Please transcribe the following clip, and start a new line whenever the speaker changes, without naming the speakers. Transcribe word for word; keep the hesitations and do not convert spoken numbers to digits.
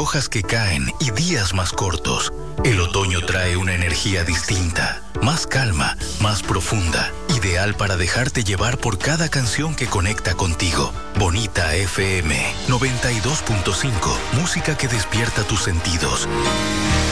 hojas que caen y días más cortos. El otoño trae una energía distinta, más calma, más profunda, ideal para dejarte llevar por cada canción que conecta contigo. Bonita F M noventa y dos punto cinco, música que despierta tus sentidos.